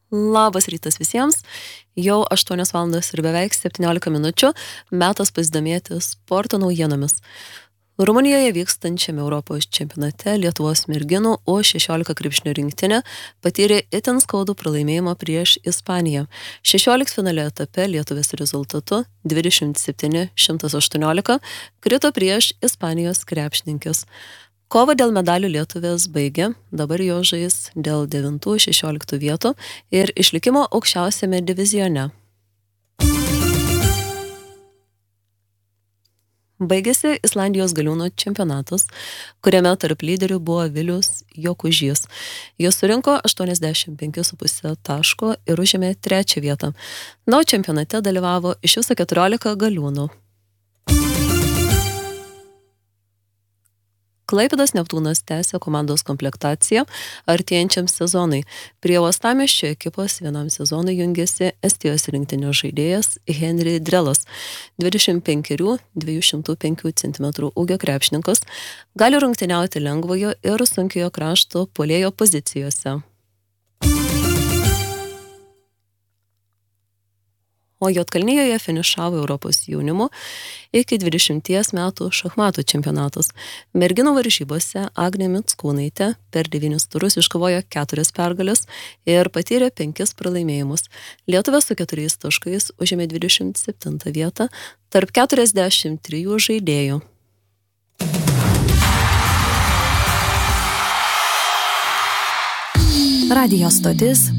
Labas rytas visiems, jau 8 valandos ir beveik 17 minučių, metas pasidomėti sporto naujienomis. Rumunijoje vykstančiame Europos čempionate Lietuvos merginų U16 krepšinio rinktinė patyrė itin skaudų pralaimėjimą prieš Ispaniją. 16 finale etape lietuvės rezultatu 27-118 krito prieš Ispanijos krepšininkes. Kovą dėl medalių lietuvės baigė, dabar jo žais dėl 9-16 vietų ir išlikimo aukščiausiame divizione. Baigėsi Islandijos galiūnų čempionatas, kuriame tarp lyderių buvo Vilius Jokužys. Jis surinko 85,5 taško ir užėmė 3 vietą. Na, čempionate dalyvavo iš viso 14 galiūnų. Klaipėdos Neptūnas tęsė komandos komplektaciją artėjančiam sezonui. Prie Uostamiesčio ekipos vienam sezonui jungėsi Estijos rinktinio žaidėjas Henry Drelas, 25-205 cm ūgio krepšininkas, gali rungtyniauti lengvojo ir sunkiojo krašto puolėjo pozicijose. O Juodkalnijoje finišavo Europos jaunimo iki 20 metų šachmatų čempionatas. Merginų varžybose Agnė Mickūnaitė per 9 turus iškovojo 4 pergales ir patyrė 5 pralaimėjimus. Lietuvė su 4 taškais užėmė 27 vietą tarp 43 žaidėjų. Radijo stotis